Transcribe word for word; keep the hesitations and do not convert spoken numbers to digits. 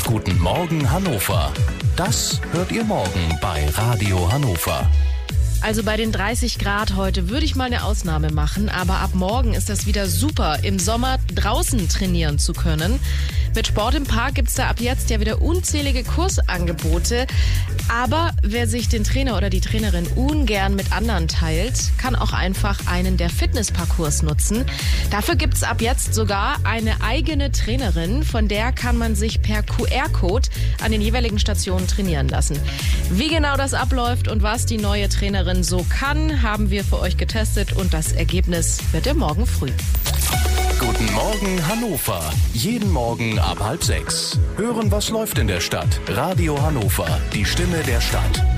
Guten Morgen Hannover. Das hört ihr morgen bei Radio Hannover. Also bei den dreißig Grad heute würde ich mal eine Ausnahme machen, aber ab morgen ist das wieder super, im Sommer draußen trainieren zu können. Mit Sport im Park gibt es da ab jetzt ja wieder unzählige Kursangebote. Aber wer sich den Trainer oder die Trainerin ungern mit anderen teilt, kann auch einfach einen der Fitnessparcours nutzen. Dafür gibt es ab jetzt sogar eine eigene Trainerin, von der kann man sich per Q R-Code an den jeweiligen Stationen trainieren lassen. Wie genau das abläuft und was die neue Trainerin so kann, haben wir für euch getestet und das Ergebnis wird ihr morgen früh. Guten Morgen Hannover. Jeden Morgen ab halb sechs. Hören, was läuft in der Stadt. Radio Hannover, die Stimme der Stadt.